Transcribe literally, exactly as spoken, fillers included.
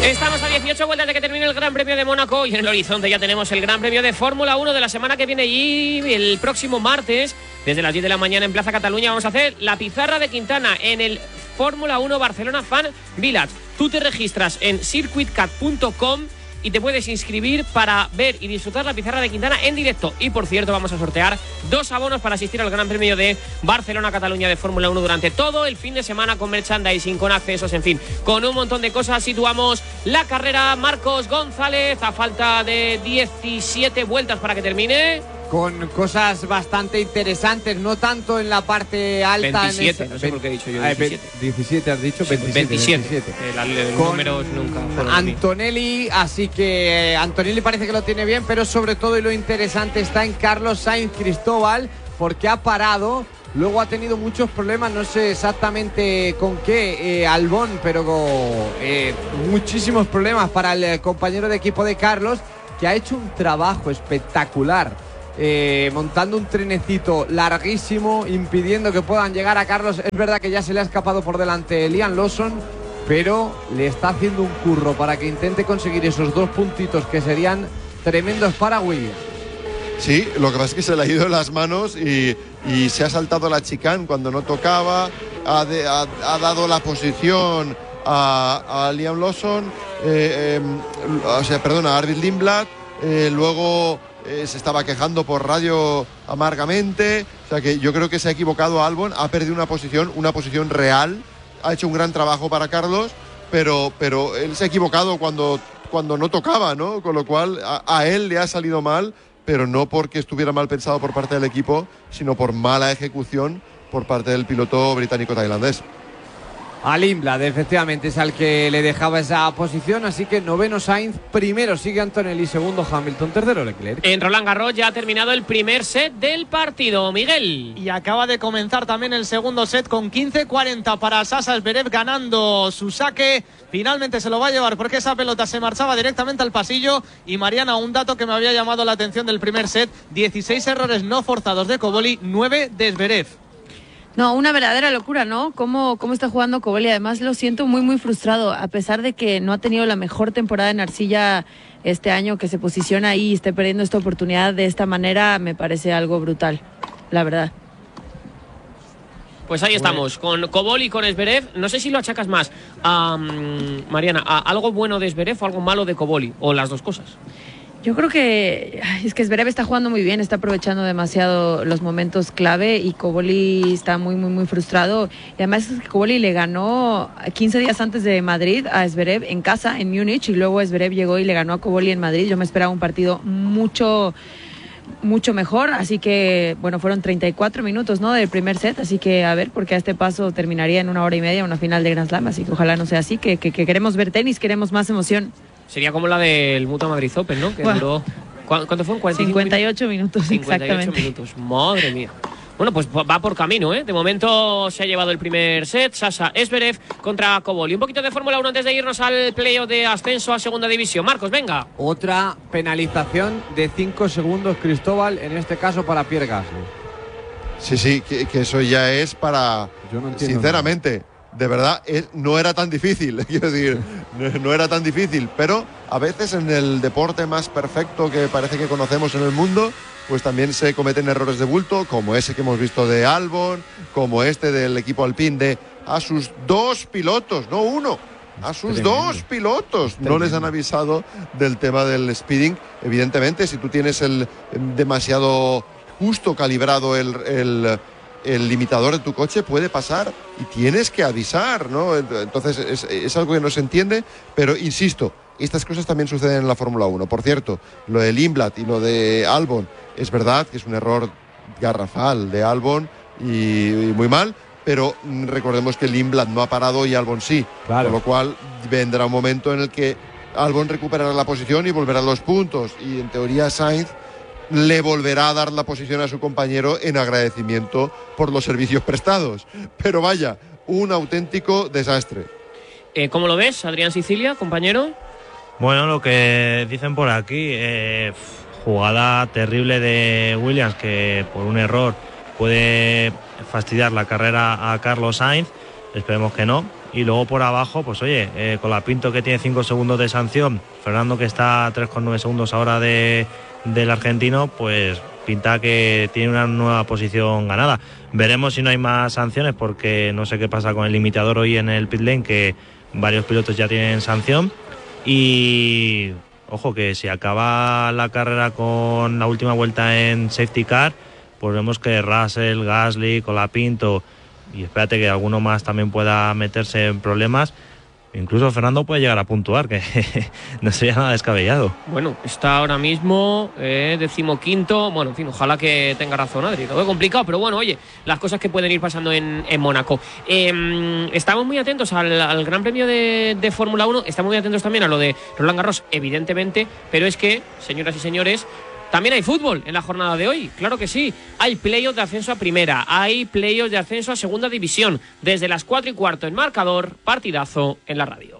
Estamos a dieciocho vueltas de que termine el Gran Premio de Mónaco y en el horizonte ya tenemos el Gran Premio de Fórmula uno de la semana que viene y el próximo martes, desde las diez de la mañana en Plaza Cataluña, vamos a hacer la pizarra de Quintana en el Fórmula uno Barcelona Fan Village. Tú te registras en circuit cat punto com y te puedes inscribir para ver y disfrutar la pizarra de Quintana en directo. Y por cierto, vamos a sortear dos abonos para asistir al Gran Premio de Barcelona-Cataluña de Fórmula uno durante todo el fin de semana, con merchandising, con accesos, en fin, con un montón de cosas. Situamos la carrera. Marcos González, a falta de diecisiete vueltas para que termine, con cosas bastante interesantes, no tanto en la parte alta. veintisiete, en ese, no sé por qué he dicho yo diecisiete. diecisiete has dicho, veintisiete. veintisiete. veintisiete. El, el con números nunca fueron Antonelli, así que eh, Antonelli parece que lo tiene bien, pero sobre todo, y lo interesante está en Carlos Sainz Cristóbal, porque ha parado. Luego ha tenido muchos problemas, no sé exactamente con qué, eh, Albon, pero eh, muchísimos problemas para el eh, compañero de equipo de Carlos, que ha hecho un trabajo espectacular. Eh, montando un trenecito larguísimo, impidiendo que puedan llegar a Carlos. Es verdad que ya se le ha escapado por delante Liam Lawson, pero le está haciendo un curro para que intente conseguir esos dos puntitos que serían tremendos para Williams. Sí, lo que pasa es que se le ha ido de las manos y, y se ha saltado la chicane cuando no tocaba, ha, de, ha, ha dado la posición a, a Liam Lawson, eh, eh, o sea, perdona, a Arvid Lindblad, eh, luego Eh, se estaba quejando por radio amargamente. O sea que yo creo que se ha equivocado Albon, ha perdido una posición, una posición real, ha hecho un gran trabajo para Carlos, pero, pero él se ha equivocado cuando, cuando no tocaba, ¿no? Con lo cual a, a él le ha salido mal, pero no porque estuviera mal pensado por parte del equipo, sino por mala ejecución por parte del piloto británico-tailandés. A Lindblad, efectivamente, es al que le dejaba esa posición, así que noveno Sainz, primero sigue Antonelli, segundo Hamilton, tercero Leclerc. En Roland Garros ya ha terminado el primer set del partido, Miguel. Y acaba de comenzar también el segundo set con quince cuarenta para Sasha Zverev, ganando su saque. Finalmente se lo va a llevar porque esa pelota se marchaba directamente al pasillo. Y Mariana, un dato que me había llamado la atención del primer set: dieciséis errores no forzados de Cobolli, nueve de Zverev. No, una verdadera locura, ¿no? Cómo, cómo está jugando Cobolli. Además, lo siento muy, muy frustrado. A pesar de que no ha tenido la mejor temporada en arcilla este año, que se posiciona ahí y esté perdiendo esta oportunidad de esta manera, me parece algo brutal, la verdad. Pues ahí estamos, con Cobolli y con Zverev. No sé si lo achacas más, um, Mariana, a algo bueno de Zverev o algo malo de Cobolli, o las dos cosas. Yo creo que es que Zverev está jugando muy bien, está aprovechando demasiado los momentos clave, y Cobolli está muy, muy, muy frustrado. Y además es que Cobolli le ganó quince días antes de Madrid a Zverev en casa, en Múnich, y luego Zverev llegó y le ganó a Cobolli en Madrid. Yo me esperaba un partido mucho, mucho mejor, así que, bueno, fueron treinta y cuatro minutos, ¿no?, del primer set, así que a ver, porque a este paso terminaría en una hora y media una final de Grand Slam, así que ojalá no sea así, que, que, que queremos ver tenis, queremos más emoción. Sería como la del Mutua Madrid Open, ¿no? Que bueno, duró... ¿Cuánto fue? cincuenta y ocho minutos, cincuenta y ocho exactamente. minutos, madre mía. Bueno, pues va por camino, ¿eh? De momento se ha llevado el primer set, Sasha Zverev contra Cobolli. Un poquito de Fórmula uno antes de irnos al playoff de ascenso a segunda división. Marcos, venga. Otra penalización de cinco segundos, Cristóbal, en este caso para Pierre Gasly. Sí, sí, que, que eso ya es para... Yo no entiendo sinceramente... nada. De verdad, es, no era tan difícil, quiero decir, no, no era tan difícil, pero a veces en el deporte más perfecto que parece que conocemos en el mundo, pues también se cometen errores de bulto, como ese que hemos visto de Albon, como este del equipo Alpine, de a sus dos pilotos, no uno, a sus Tremendo. dos pilotos, Tremendo. No les han avisado del tema del speeding. Evidentemente, si tú tienes el demasiado justo calibrado el... el el limitador de tu coche, puede pasar y tienes que avisar, ¿no? Entonces es, es algo que no se entiende, pero insisto, estas cosas también suceden en la Fórmula uno. Por cierto, lo de Lindblad y lo de Albon, es verdad que es un error garrafal de Albon y, y muy mal, pero recordemos que Lindblad no ha parado y Albon sí, claro. Con lo cual vendrá un momento en el que Albon recuperará la posición y volverá a los puntos, y en teoría Sainz le volverá a dar la posición a su compañero en agradecimiento por los servicios prestados. Pero vaya, un auténtico desastre. Eh, ¿Cómo lo ves, Adrián Sicilia, compañero? Bueno, lo que dicen por aquí, eh, jugada terrible de Williams, que por un error puede fastidiar la carrera a Carlos Sainz. Esperemos que no. Y luego por abajo, pues oye, eh, Colapinto que tiene cinco segundos de sanción, Fernando que está a tres coma nueve segundos ahora de, del argentino, pues pinta que tiene una nueva posición ganada. Veremos si no hay más sanciones, porque no sé qué pasa con el limitador hoy en el pit lane, que varios pilotos ya tienen sanción. Y ojo que si acaba la carrera con la última vuelta en safety car, pues vemos que Russell, Gasly, Colapinto y espérate que alguno más también pueda meterse en problemas. Incluso Fernando puede llegar a puntuar, que no sería nada descabellado. Bueno, está ahora mismo eh, decimoquinto. Bueno, en fin, ojalá que tenga razón Adri. Lo veo complicado, pero bueno, oye, las cosas que pueden ir pasando en, en Mónaco. Eh, estamos muy atentos al, al Gran Premio de, de Fórmula uno. Estamos muy atentos también a lo de Roland Garros, evidentemente. Pero es que, señoras y señores, también hay fútbol en la jornada de hoy, claro que sí. Hay playoffs de ascenso a primera, hay playoffs de ascenso a segunda división. Desde las cuatro y cuarto en marcador, partidazo en la radio.